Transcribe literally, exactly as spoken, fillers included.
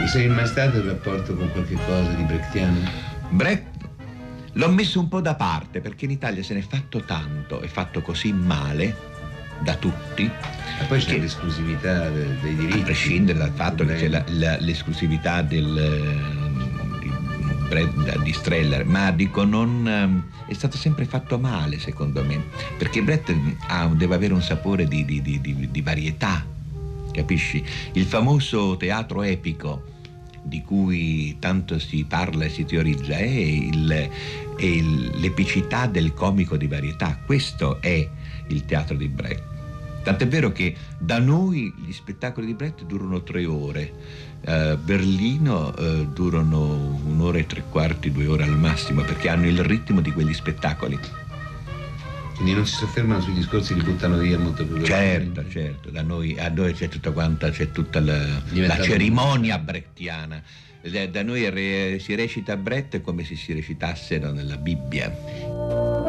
Sei mai stato in rapporto con qualche cosa di brechtiano? Brecht l'ho messo un po' da parte perché in Italia se n'è fatto tanto e fatto così male da tutti. E poi c'è che, l'esclusività de- dei diritti. a prescindere dal fatto che c'è la, la, l'esclusività del, di, di Streller, ma dico non è stato sempre fatto male secondo me, perché Brecht ha, deve avere un sapore di, di, di, di, di varietà, capisci? Il famoso teatro epico di cui tanto si parla e si teorizza è, il, è il, l'epicità del comico di varietà. Questo è il teatro di Brecht. Tant'è vero che da noi gli spettacoli di Brecht durano tre ore, a Berlino eh, durano un'ora e tre quarti, due ore al massimo, perché hanno il ritmo di quegli spettacoli. Quindi non si soffermano sui discorsi, li buttano via molto più velocemente. Certo, certo, da noi, a noi c'è tutta quanta, c'è tutta la, la cerimonia brechtiana. Da noi re, si recita Brecht come se si recitasse nella Bibbia.